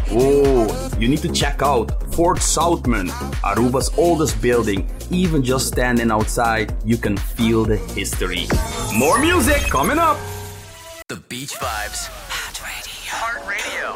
Oh, you need to check out Fort Southman, Aruba's oldest building. Even just standing outside, you can feel the history. More music coming up. The Beach Vibes. Heart Radio.